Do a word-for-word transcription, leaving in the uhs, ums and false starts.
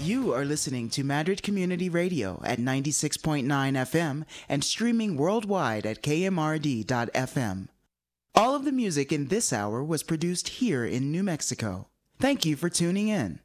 You are listening to Madrid Community Radio at ninety-six point nine F M and streaming worldwide at K M R D dot F M. All of the music in this hour was produced here in New Mexico. Thank you for tuning in.